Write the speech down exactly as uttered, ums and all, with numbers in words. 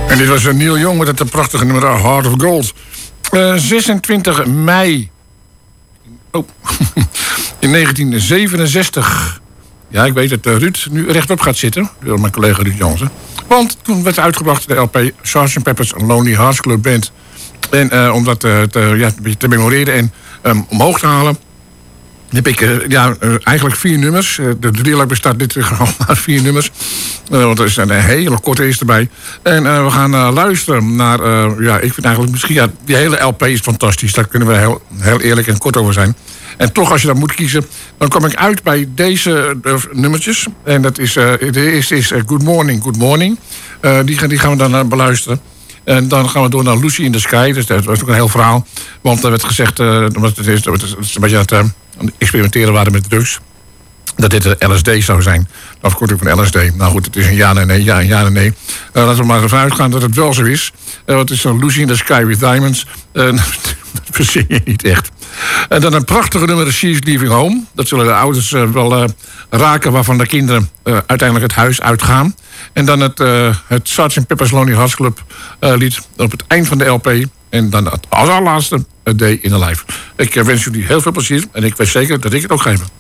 En dit was Neil Young met het prachtige nummer Heart of Gold. Uh, zesentwintig mei. Oh, in negentien zevenenzestig. Ja, ik weet dat uh, Ruud nu rechtop gaat zitten. Door mijn collega Ruud Jansen. Want toen werd uitgebracht de L P sergeant Pepper's Lonely Hearts Club Band. En uh, om dat uh, te, ja, te memoreren en um, omhoog te halen, heb ik uh, ja, uh, eigenlijk vier nummers. Uh, de drieluik bestaat dit gewoon uit vier nummers. Uh, want er is een hele korte eerst erbij. En uh, we gaan uh, luisteren naar... Uh, ja, ik vind eigenlijk misschien... Ja, die hele L P is fantastisch. Daar kunnen we heel, heel eerlijk en kort over zijn. En toch, als je dat moet kiezen, dan kom ik uit bij deze uh, nummertjes. En dat is... Uh, de eerste is uh, Good Morning, Good Morning. Uh, die, die gaan we dan uh, beluisteren. En dan gaan we door naar Lucy in the Sky. Dus dat was ook een heel verhaal. Want er werd gezegd... Uh, het, is, het is een beetje aan het... Uh, experimenteren waren met drugs. Dat dit L S D zou zijn. De afkorting van L S D. Nou goed, het is een ja en nee, ja en ja en nee. Uh, laten we maar ervan uitgaan dat het wel zo is. Uh, het is een Lucy in the Sky with Diamonds. Uh, dat verzin je niet echt. En dan een prachtige nummer, She's Leaving Home. Dat zullen de ouders uh, wel uh, raken, waarvan de kinderen uh, uiteindelijk het huis uitgaan. En dan het, uh, het sergeant Pepper's Lonely Hearts Club uh, lied op het eind van de L P. En dan als allerlaatste A Day in the Life. Ik uh, wens jullie heel veel plezier en ik weet zeker dat ik het ook ga hebben.